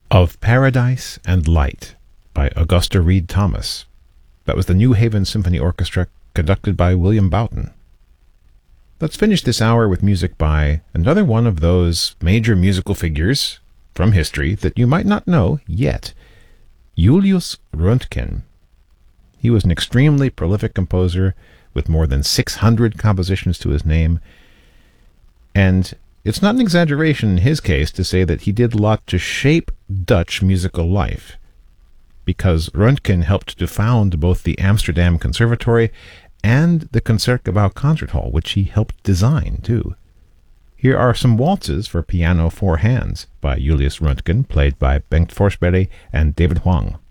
Of Paradise and Light by Augusta Reed Thomas. That was the New Haven Symphony Orchestra, conducted by William Boughton. Let's finish this hour with music by another one of those major musical figures from history that you might not know yet, Julius Röntgen. He was an extremely prolific composer with more than 600 compositions to his name, and it's not an exaggeration in his case to say that he did a lot to shape Dutch musical life, because Röntgen helped to found both the Amsterdam Conservatory and the Concertgebouw Concert Hall, which he helped design too. Here are some waltzes for piano 4 hands by Julius Röntgen, played by Bengt Forsberg and David Hwang.